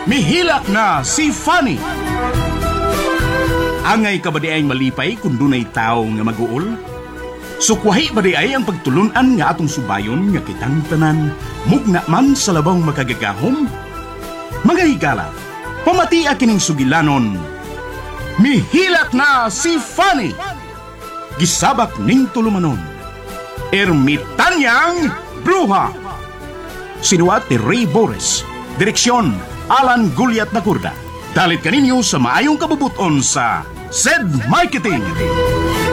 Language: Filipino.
Mihilak na si Fanny. Angay ka ba di ay malipay kung dunay tao nga mag-uol? Sukwahi ba di ay ang pagtulunan nga atong subayon nga kitang tanan, mugna man sa labang makagagahom? Mga higala, pamatia kining sugilanon. Mihilak na si Fanny. Gisabak ning tulumanon. Ermitanyang Bruha. Sinuwat ni Ray Boris. Direksyon, Alan Gulyat Nagurda. Dalit kaninyo sa maayong kabubuton sa SED Marketing.